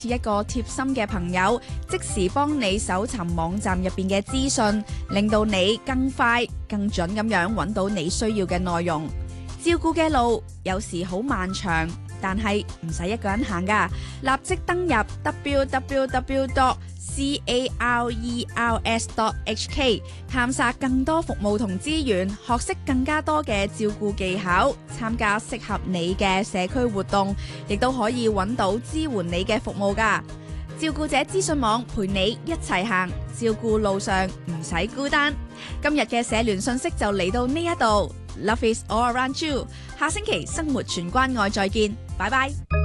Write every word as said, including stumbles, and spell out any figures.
一個貼心嘅朋友，即時幫你搜尋網站入邊嘅資訊，令到你更快、更準咁樣揾到你需要嘅內容。照顧嘅路有時好漫長，但係唔使一個人行㗎。立即登入 w w w dot cars dot h k 探索更多服務同資源，學識更加多嘅照顧技巧，參加適合你嘅社區活動，亦都可以揾到支援你嘅服務㗎。照顧者資訊網陪你一齊行，照顧路上唔使孤單。今日嘅社聯信息就嚟到呢一度，Love is all around you。下星期生活全關愛再見，拜拜。